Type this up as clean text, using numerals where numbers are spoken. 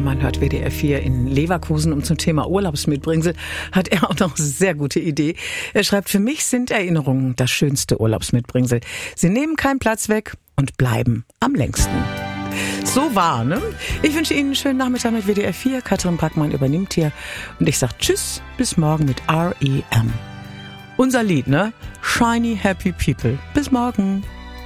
man hört WDR 4 in Leverkusen und zum Thema Urlaubsmitbringsel hat er auch noch eine sehr gute Idee. Er schreibt, für mich sind Erinnerungen das schönste Urlaubsmitbringsel. Sie nehmen keinen Platz weg und bleiben am längsten. So war, ne? Ich wünsche Ihnen einen schönen Nachmittag mit WDR 4. Katrin Brackmann übernimmt hier und ich sage Tschüss, bis morgen mit R.E.M. Unser Lied, ne? Shiny Happy People. Bis morgen.